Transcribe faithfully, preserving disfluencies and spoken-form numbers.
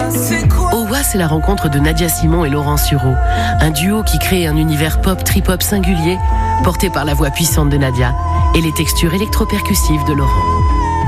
Owa, c'est la rencontre de Nadia Simon et Laurent Sureau. Un duo qui crée un univers pop trip-hop singulier, porté par la voix puissante de Nadia et les textures électro-percussives de Laurent.